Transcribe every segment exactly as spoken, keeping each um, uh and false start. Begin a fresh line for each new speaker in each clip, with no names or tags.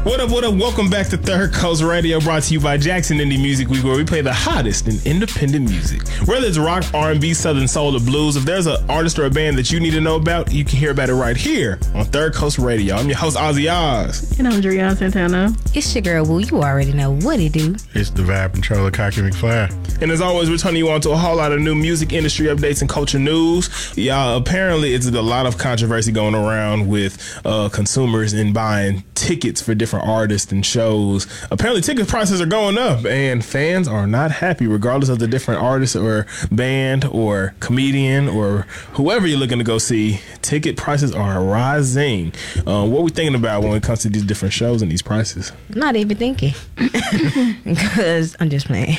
What up, what up? Welcome back to Third Coast Radio, brought to you by Jackson Indie Music Week, where we play the hottest in independent music. Whether it's rock, R and B, southern soul, or blues, if there's an artist or a band that you need to know about, you can hear about it right here on Third Coast Radio. I'm your host, Ozzy Oz.
And I'm Driana Santana.
It's your girl, Woo. You already know what it do.
It's the vibe controller, Cocky McFly.
And as always, we're turning you on to a whole lot of new music industry updates and culture news. Y'all, apparently, it's a lot of controversy going around with uh, consumers in buying tickets for different artists and shows. Apparently, ticket prices are going up, and fans are not happy, regardless of the different artist or band or comedian or whoever you're looking to go see. Ticket prices are rising. Uh, what are we thinking about when it comes to these different shows and these prices?
I'm not even thinking. Because I'm just playing.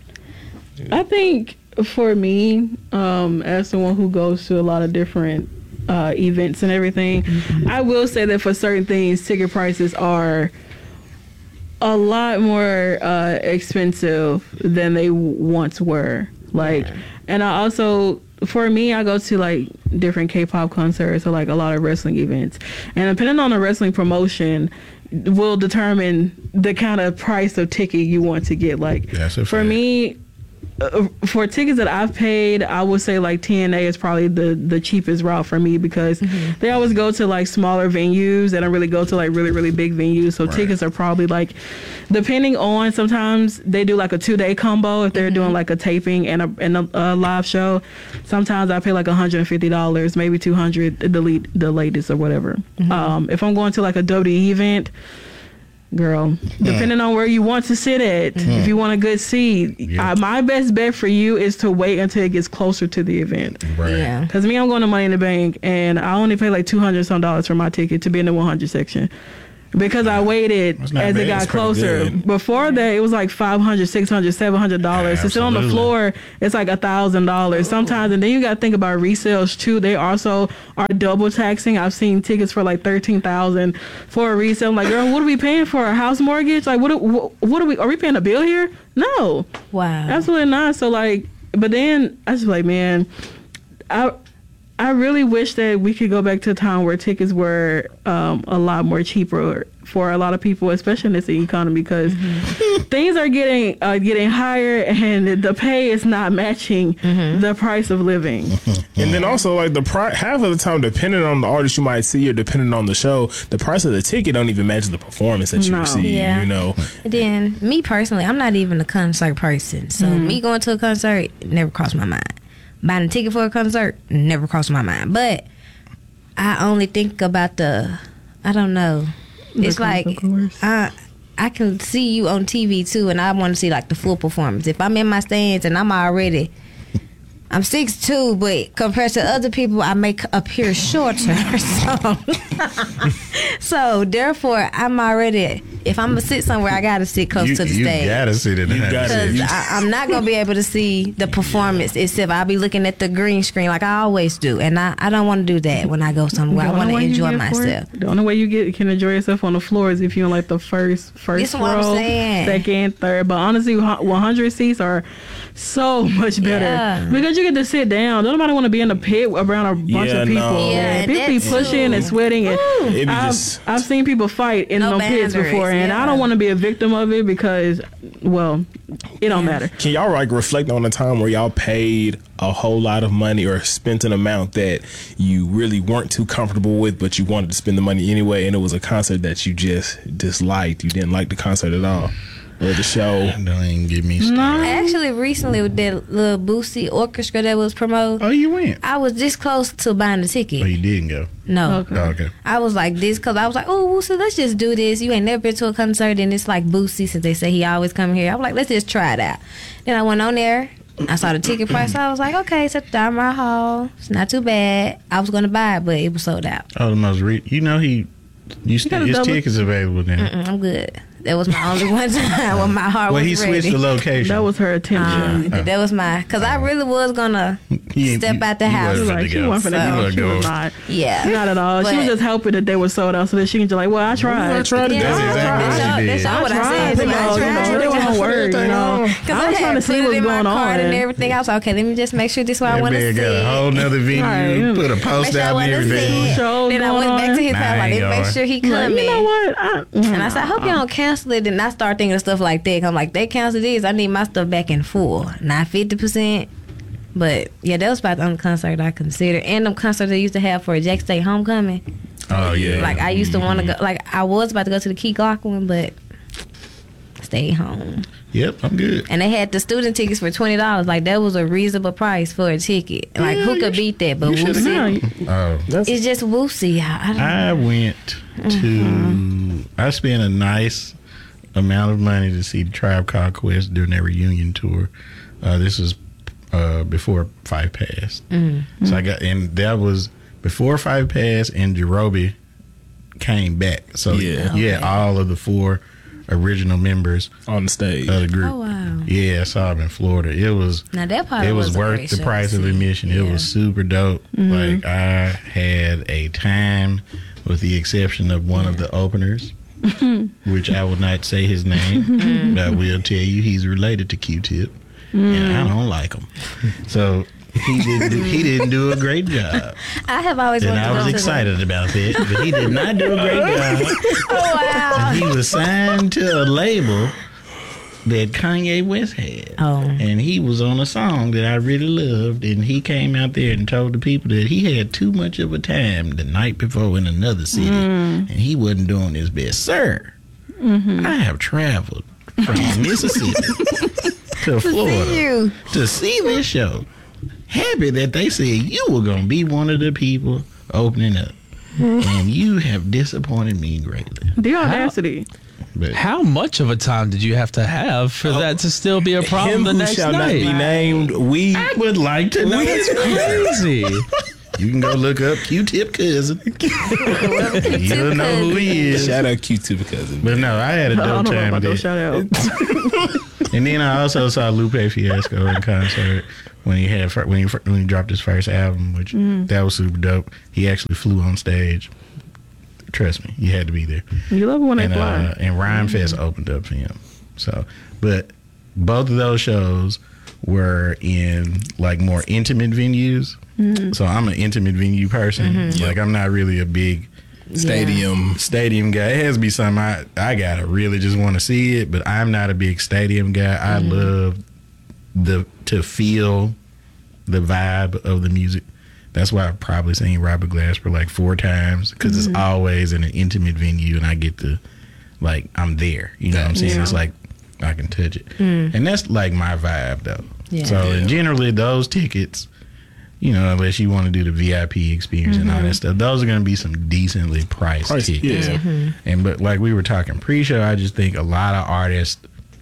I think for me, um, as someone who goes to a lot of different uh, events and everything, mm-hmm. I will say that for certain things, ticket prices are a lot more uh, expensive than they once were. Like, yeah. And I also, for me, I go to like different K-pop concerts or like a lot of wrestling events, and depending on the wrestling promotion, will determine the kind of price of ticket you want to get. Like, for fact. me. Uh, for tickets that I've paid, I would say like T N A is probably the, the cheapest route for me, because mm-hmm. they always go to like smaller venues. They don't really go to like really, really big venues. So right. tickets are probably like, depending on, sometimes they do like a two day combo if they're mm-hmm. doing like a taping and a, and a, a live show. Sometimes I pay like one hundred fifty dollars, maybe two hundred dollars, the, lead, the latest or whatever. Mm-hmm. Um, if I'm going to like a W W E event, girl, depending mm. on where you want to sit at, mm. if you want a good seat, yep. uh, my best bet for you is to wait until it gets closer to the event.
Right.
Yeah.
Because me, I'm going to Money in the Bank, and I only pay like two hundred some dollars for my ticket to be in the one hundred section. Because I waited as bad. It got closer. Before that, it was like five hundred dollars, six hundred dollars, seven hundred dollars. Yeah, to sit on the floor, it's like one thousand dollars sometimes. And then you got to think about resales too. They also are double taxing. I've seen tickets for like thirteen thousand dollars for a resale. I'm like, girl, what are we paying for? A house mortgage? Like, what, what, what are we, are we paying a bill here? No.
Wow.
Absolutely not. So like, but then I just like, man, I... I really wish that we could go back to a time where tickets were um, a lot more cheaper for a lot of people, especially in this economy, because mm-hmm. things are getting uh, getting higher, and the pay is not matching mm-hmm. the price of living.
Mm-hmm. And then also, like the pri- half of the time, depending on the artist you might see or depending on the show, the price of the ticket don't even match the performance that you
no.
receive.
Yeah.
You know.
Then me personally, I'm not even a concert person, so mm-hmm. me going to a concert never crossed my mind. Buying a ticket for a concert never crossed my mind. But I only think about the, I don't know. It's like, I, I can see you on T V too, and I want to see like the full performance. If I'm in my stands and I'm already, I'm six two, but compared to other people, I make appear shorter. So, so therefore, I'm already, if I'm going to sit somewhere, I got to sit close
you,
to the
you
stage.
You got to sit in there.
Because I'm not going to be able to see the performance itself. I'll be looking at the green screen like I always do. And I, I don't want to do that when I go somewhere. I want to enjoy myself.
The only way you get can enjoy yourself on the floor is if you're in like the first, first
row,
what I'm saying. Second, third. But honestly, one hundred seats are so much better. Yeah. Because you get to sit down. Don't nobody want to be in a pit around a bunch
yeah,
of people.
No.
Yeah,
people be pushing
too.
and sweating. And
I've,
just, I've seen people fight in
no
no pits before, and
yeah.
I don't want to be a victim of it because, well, it don't yeah. matter.
Can y'all like reflect on the time where y'all paid a whole lot of money or spent an amount that you really weren't too comfortable with, but you wanted to spend the money anyway, and it was a concert that you just disliked? You didn't like the concert at all, or the show?
Don't even get me started.
No. Actually, recently with that little Boosie orchestra that was promoted.
Oh, you went?
I was this close to buying the ticket.
Oh, you didn't go?
No.
Okay.
Oh, okay.
I was like this because I was like, oh, Boosie, let's just do this. You ain't never been to a concert, and it's like Boosie, since they say he always come here. I was like, let's just try it out. Then I went on there. I saw the ticket price. So I was like, okay, it's at the Diamond Hall. It's not too bad. I was going to buy it, but it was sold out.
Oh, the most re- you know he, you st- his double- tickets available now.
Mm-mm, I'm good. That was my only one time when my heart
well,
was
ready. Well, he switched the location.
That was her attention.
Um, uh, that was my, because I really was going to step out the house.
Like, she wasn't finna go. She was not.
Yeah.
Not at all. But she was just hoping that they were sold out so that she can just like, well, I tried.
Well, I tried to
yeah,
do
That's exactly what she did.
That's all what I, I said.
You know,
I tried.
you know, it wasn't work, you know. I was trying to see what's going on.
And everything. I was like, okay, let me just make sure this is what I want to see.
Got a whole nother venue. Put a post out and everything.
Then I went back to his house. Like, let me make sure he coming.
Like, you know what? I,
And I said, I hope you don't cancel it. And I start thinking of stuff like that. I'm like, they canceled this. I need my stuff back in full, not fifty percent. But yeah, that was about the only concert I considered. And them concerts they used to have for Jack State Homecoming.
Oh yeah.
Like I used to want to go. Like I was about to go to the Key Glock one, but stayed home.
Yep, I'm good.
And they had the student tickets for twenty dollars. Like that was a reasonable price for a ticket. Like
Yeah,
who could
you
beat that? But
you should've
Woosie,
Oh,
That's
it's just Woosie. I, I don't
I went to. I spent a nice amount of money to see Tribe Called Quest during their reunion tour. Uh, this was uh, before Five Passed, so I got, and that was before Five Passed and Jerobi came back. So
Yeah.
yeah, all of the four original members
on the stage.
of the group.
Oh, wow.
Yeah, I saw them in Florida. It was.
Now that part
It was,
a
worth
great
the
show
price
to
of
see.
admission. It
Yeah.
was super dope. Like I had a time, with the exception of one of the openers, which I will not say his name, but I will tell you he's related to Q-Tip, and I don't like him. So he didn't. Do, he didn't do a great job,
I have always
and
wanted to
I was
go to
excited about that. But he did not do a great job.
The, oh wow!
He was signed to a label that Kanye West had.
Oh.
And he was on a song that I really loved, and he came out there and told the people that he had too much of a time the night before in another city, and he wasn't doing his best. Sir, I have traveled from Mississippi to Florida
you.
to see this show. Happy that they said you were going to be one of the people opening up. And you have disappointed me greatly.
The audacity.
But
How much of a time did you have to have for that to still be a problem
Him
the
who
next
shall not be
night?
named. We
I would like to know.
That's crazy.
You can go look up Q-Tip cousin. You'll know who he is.
shout out Q-Tip cousin.
But no, I had a
I don't
dope
know
time
about
with
those
that.
shout outs.
And then I also saw Lupe Fiasco in concert when he had when he when he dropped his first album, which that was super dope. He actually flew on stage. Trust me, you had to be there.
You love it when they
And
fly.
uh, and Rhyme Fest opened up for him. So, but both of those shows were in like more intimate venues. So I'm an intimate venue person. Like I'm not really a big
Stadium.
stadium guy. It has to be something I, I gotta really just want to see it, but I'm not a big stadium guy. I love the to feel the vibe of the music. That's why I've probably seen Robert Glasper like four times, because it's always in an intimate venue and I get to, like, I'm there. You know what I'm saying?
Yeah.
It's like I can touch it. And that's like my vibe though.
Yeah.
So and generally those tickets, you know, unless you want to do the V I P experience and all that stuff, those are going to be some decently priced
Price,
tickets.
yeah.
And but like we were talking pre-show, I just think a lot of artists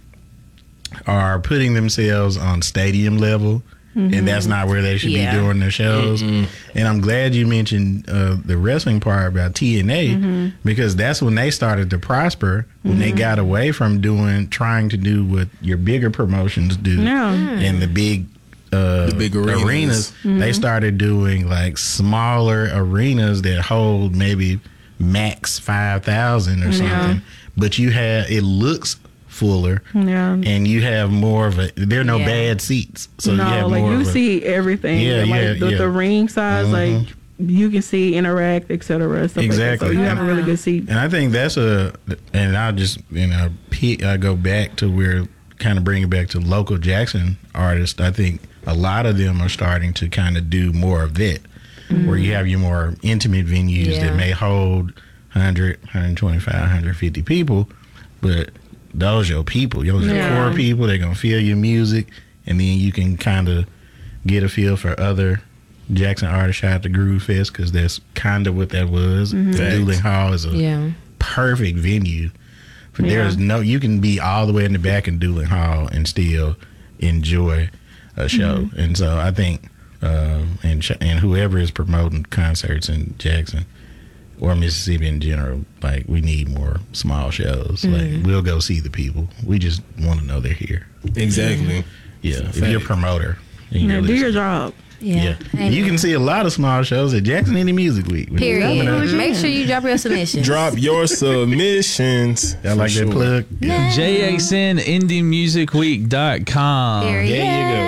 are putting themselves on stadium level, and that's not where they should
Yeah.
be doing their shows. And I'm glad you mentioned uh, the wrestling part about T N A, because that's when they started to prosper, when they got away from doing trying to do what your bigger promotions do
Yeah.
and the big uh,
The big arenas.
They started doing like smaller arenas that hold maybe max five thousand or something, but you have it looks fuller,
Yeah.
and you have more of a. There are no
Yeah.
bad seats, so you
no,
have
like
more
you
of a,
see everything.
Yeah,
like
yeah,
the,
yeah.
the ring size, like you can see, interact, et cetera. Stuff
Exactly.
Like that. So you have a really good seat.
And I think that's a, and I'll just, you know, pe- I go back to where, kind of bring it back to local Jackson artists. I think a lot of them are starting to kind of do more of that, where you have your more intimate venues
Yeah.
that may hold one hundred, one twenty-five, one hundred fifty people, but those your people. Those
Yeah.
your core people. They're going to feel your music, and then you can kind of get a feel for other Jackson artists. Shout out to Groove Fest, because that's kind of what that was. The Dueling Hall is a
Yeah.
perfect venue. But
Yeah.
there's no, you can be all the way in the back in Dueling Hall and still enjoy a show. And so I think, um, and sh- and whoever is promoting concerts in Jackson or Mississippi in general, like we need more small shows. Like we'll go see the people. We just want to know they're here.
Exactly.
Yeah, if
fact.
you're a promoter, and you're
Yeah, do your
listening.
job.
Yeah.
Yeah,
And
you can see a lot of small shows at Jackson Indie Music Week. When it's coming up.
period. Make sure you drop your submission.
Drop your submissions.
I like
For
that
sure.
plug.
J X N indie music week dot com.
Period.
There you go.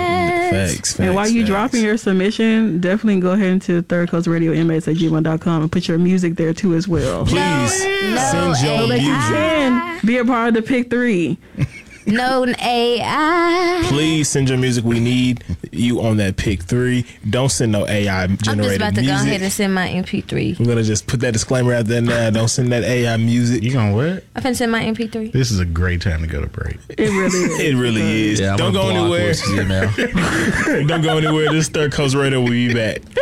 Yes.
Facts, facts,
And while you
facts.
dropping your submission, definitely go ahead into third coast radio inmates at gmail dot com and put your music there too as well.
Please
No,
send your
A I.
So that you
music.
can be a part of the pick three.
No A I.
Please send your music. We need you on that pick three. Don't send no A I
I'm just
generated
about to go ahead
music.
and send my M P three.
I'm gonna just put that disclaimer out there now. Don't send that A I music.
You gonna what?
I'm finna send my M P three.
This is a great time to go to break.
It really is.
It really is.
Yeah, I'm
Don't
gonna
go
block
anywhere.
Voice's email.
Don't go anywhere. This Third Coast Radio will be back.